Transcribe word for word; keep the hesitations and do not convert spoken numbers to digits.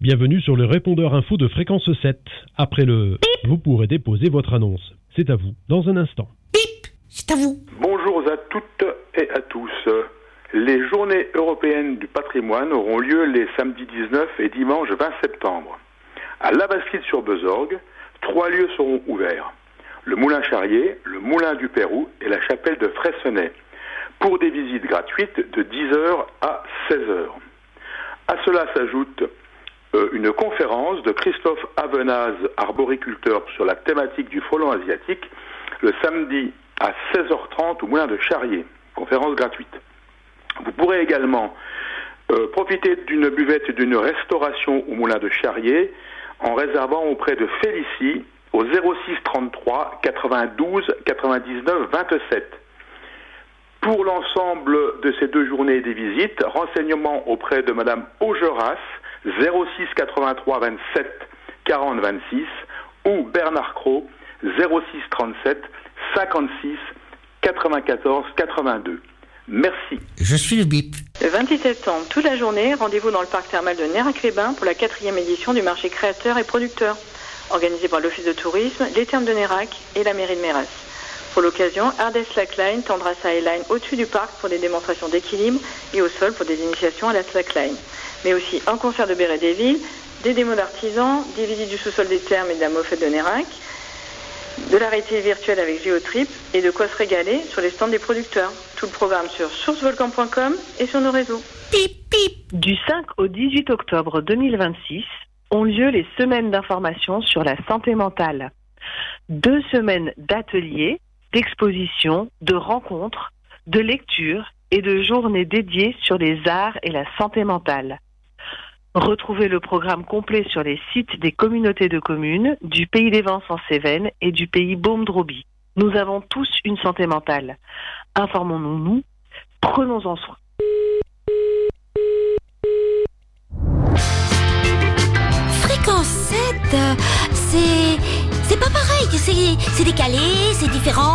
Bienvenue sur le répondeur info de Fréquence sept. Après le bip, vous pourrez déposer votre annonce. C'est à vous, dans un instant. Bip, c'est à vous. Bonjour à toutes et à tous. Les journées européennes du patrimoine auront lieu les samedis dix-neuf et dimanche vingt septembre. À Lavasquille-sur-Besorgue, trois lieux seront ouverts. Le Moulin Charrier, le Moulin du Pérou et la chapelle de Freycinet, pour des visites gratuites de dix heures à seize heures. À cela s'ajoute euh, une conférence de Christophe Avenaz, arboriculteur, sur la thématique du frelon asiatique, le samedi à seize heures trente au Moulin de Charrier, conférence gratuite. Vous pourrez également euh, profiter d'une buvette et d'une restauration au Moulin de Charrier en réservant auprès de Félicie au zéro six trente-trois quatre-vingt-douze quatre-vingt-dix-neuf vingt-sept. Pour l'ensemble de ces deux journées et des visites, renseignements auprès de Madame Augeras, zéro six quatre-vingt-trois vingt-sept quarante vingt-six, ou Bernard Cros, zéro six trente-sept cinquante-six quatre-vingt-quatorze quatre-vingt-deux. Merci. Je suis le bip. Le vingt-six septembre, toute la journée, rendez-vous dans le parc thermal de Nérac-les-Bains pour la quatrième édition du marché créateur et producteur, organisé par l'Office de tourisme, les Thermes de Nérac et la mairie de Méras. Pour l'occasion, Ardèche Slackline tendra sa highline au-dessus du parc pour des démonstrations d'équilibre et au sol pour des initiations à la slackline. Mais aussi un concert de Béret des Villes, des démos d'artisans, des visites du sous-sol des Thermes et de la Moffette de Nérac, de la réalité virtuelle avec Géotrip et de quoi se régaler sur les stands des producteurs. Tout le programme sur source volcan point com et sur nos réseaux. Pip, pip. Du cinq au dix-huit octobre deux mille vingt-six ont lieu les semaines d'information sur la santé mentale. Deux semaines d'ateliers, d'expositions, de rencontres, de lectures et de journées dédiées sur les arts et la santé mentale. Retrouvez le programme complet sur les sites des communautés de communes, du Pays des Vents en Cévennes et du Pays Baume-Droby. Nous avons tous une santé mentale. Informons-nous, nous, prenons-en soin. Fréquence sept, c'est... c'est pas pareil, c'est, c'est décalé, c'est différent.